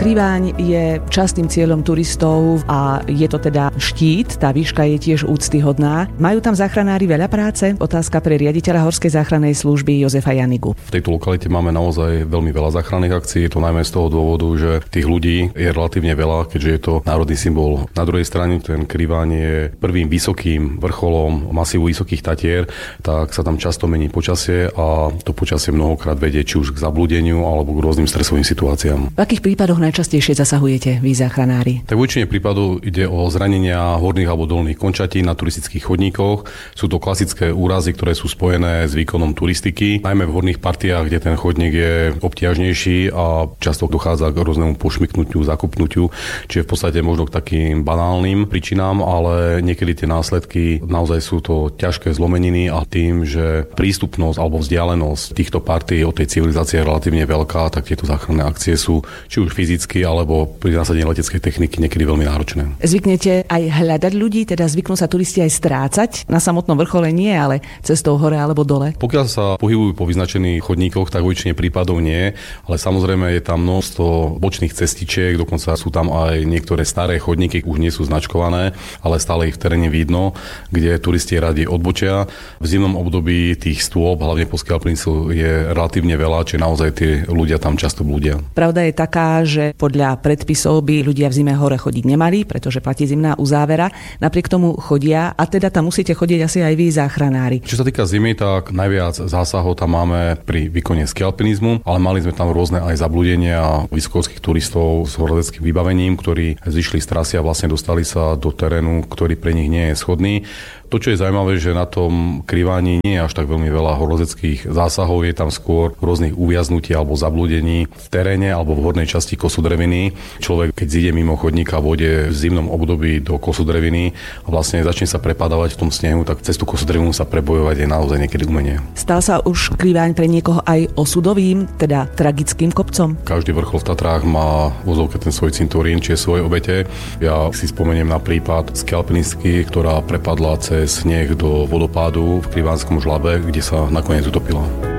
Kriváň je častým cieľom turistov a je to teda štít, tá výška je tiež úctyhodná. Majú tam záchranári veľa práce? Otázka pre riaditeľa Horskej záchrannej služby Jozefa Janigu. V tejto lokalite máme naozaj veľmi veľa záchranných akcií, to najmä z toho dôvodu, že tých ľudí je relatívne veľa, keďže je to národný symbol. Na druhej strane ten Kriváň je prvým vysokým vrcholom masívu Vysokých Tatier, tak sa tam často mení počasie a to počasie mnohokrát vedie či už k zablúdeniu alebo k rôznym stresovým situáciám. V akých prípadoch najčastejšie zasahujete vy záchranári? Tak v väčšine prípadov ide o zranenia horných alebo dolných končatín na turistických chodníkoch. Sú to klasické úrazy, ktoré sú spojené s výkonom turistiky, najmä v horných partiách, kde ten chodník je obťažnejší a často dochádza k rôznemu pošmyknutiu, zakopnutiu, čiže v podstate možno k takým banálnym príčinám, ale niekedy tie následky naozaj sú to ťažké zlomeniny a tým, že prístupnosť alebo vzdialenosť týchto partí od tej civilizácie je relatívne veľká, tak tieto záchranné akcie sú či už fyzicky alebo pri nasadení leteckej techniky niekedy veľmi náročné. Zvyknete aj hľadať ľudí, teda zvyknú sa turisti aj strácať? Na samotnom vrchole nie, ale cestou hore alebo dole? Pokiaľ sa pohybujú po vyznačených chodníkoch, tak vo väčšine prípadov nie, ale samozrejme je tam množstvo bočných cestičiek, dokonca sú tam aj niektoré staré chodníky, už nie sú značkované, ale stále ich v teréne vidno, kde turisti radi odbočia. V zimnom období tých stôp, hlavne po Skialpenicu, je relatívne veľa, čiže naozaj tí ľudia tam často blúdia. Pravda je taká, že podľa predpisov by ľudia v zime hore chodiť nemali, pretože platí zimná uzávera. Napriek tomu chodia a teda tam musíte chodiť asi aj vy záchranári. Čo sa týka zimy, tak najviac zásahov tam máme pri výkone skialpinizmu, ale mali sme tam rôzne aj zablúdenia vysokohorských turistov s horolezeckým vybavením, ktorí zišli z trasy a vlastne dostali sa do terénu, ktorý pre nich nie je schodný. To, čo je zaujímavé, že na tom Kriváni nie je až tak veľmi veľa horolezeckých zásahov, je tam skôr rôznych uviaznutí alebo zablúdení v teréne alebo v hornej časti kosodreviny. Človek, keď zíde mimo chodníka v vode v zimnom období do kosodreviny a vlastne začne sa prepadávať v tom snehu, tak cez tú kosodrevinu sa prebojovať je naozaj niekedy umenie. Stal sa už Kriváň pre niekoho aj osudovým, teda tragickým kopcom? Každý vrchol v Tatrách má vozovke ten svoj cintorín, či svoje obete. Ja si spomeniem na prípad skialpinistky, ktorá prepadla cez sneh do vodopádu v Krivánskom žlabe, kde sa nakoniec utopila.